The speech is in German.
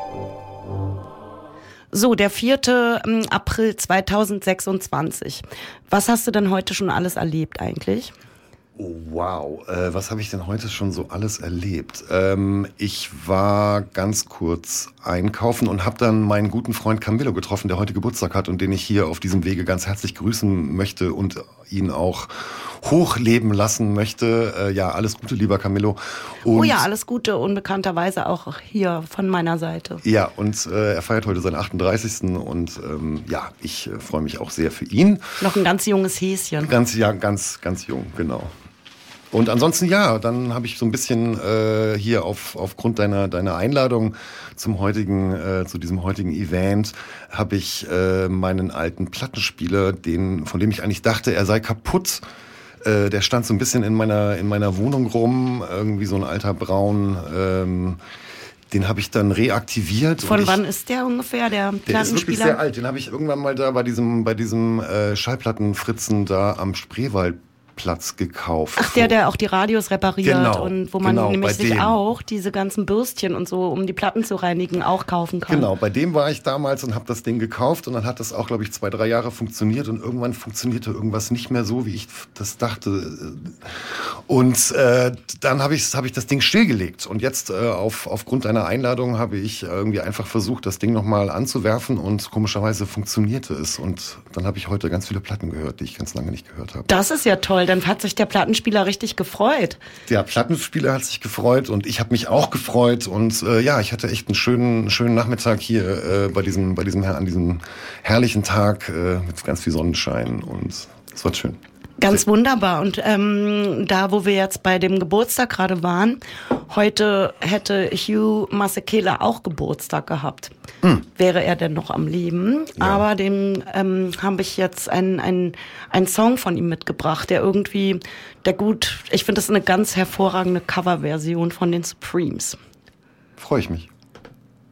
So, der 4. April 2026. Was hast du denn heute schon alles erlebt eigentlich? Oh, wow, was habe ich denn heute schon so alles erlebt? Ich war ganz kurz einkaufen und habe dann meinen guten Freund Camillo getroffen, der heute Geburtstag hat und den ich hier auf diesem Wege ganz herzlich grüßen möchte und ihn auch hochleben lassen möchte. Ja, alles Gute, lieber Camillo. Und oh ja, alles Gute, unbekannterweise auch hier von meiner Seite. ja, und er feiert heute seinen 38. Und ja, ich freue mich auch sehr für ihn. Noch ein ganz junges Häschen. Ganz jung, genau. Und ansonsten, ja, dann habe ich so ein bisschen hier aufgrund deiner Einladung zu diesem heutigen Event, habe ich meinen alten Plattenspieler, von dem ich eigentlich dachte, er sei kaputt. Der stand so ein bisschen in meiner Wohnung rum, irgendwie so ein alter Braun. Den habe ich dann reaktiviert. Von wann ist der ungefähr, der Plattenspieler? Der ist wirklich sehr alt. Den habe ich irgendwann mal da bei diesem Schallplattenfritzen da am Spreewaldplatz gekauft. Ach, der auch die Radios repariert Genau, und wo man genau, nämlich bei sich dem. auch diese ganzen Bürstchen und so, um die Platten zu reinigen, auch kaufen kann. Genau, bei dem war ich damals und habe das Ding gekauft und dann hat das auch, glaube ich, 2-3 Jahre funktioniert und irgendwann funktionierte irgendwas nicht mehr so, wie ich das dachte. Und dann habe ich das Ding stillgelegt und jetzt aufgrund einer Einladung habe ich irgendwie einfach versucht, das Ding nochmal anzuwerfen und komischerweise funktionierte es und dann habe ich heute ganz viele Platten gehört, die ich ganz lange nicht gehört habe. Das ist ja toll, dann hat sich der Plattenspieler richtig gefreut. Der Plattenspieler hat sich gefreut und ich habe mich auch gefreut und ja, ich hatte echt einen schönen Nachmittag hier an diesem herrlichen Tag mit ganz viel Sonnenschein und es war schön. Ganz wunderbar. Und da, wo wir jetzt bei dem Geburtstag gerade waren, heute hätte Hugh Masekela auch Geburtstag gehabt. Wäre er denn noch am Leben? Ja. Aber dem habe ich jetzt einen Song von ihm mitgebracht, ich finde das eine ganz hervorragende Coverversion von den Supremes. Freue ich mich.